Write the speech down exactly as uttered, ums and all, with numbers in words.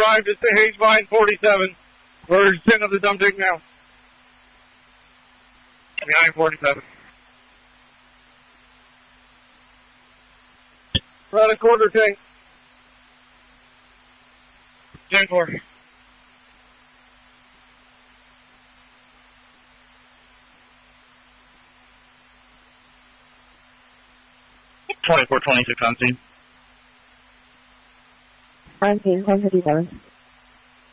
Drive to Hayes Vine forty-seven. We're setting up the dump tank now. Behind forty-seven. We're at a quarter tank. ten four. twenty-four twenty-six on scene. On scene, one fifty-seven.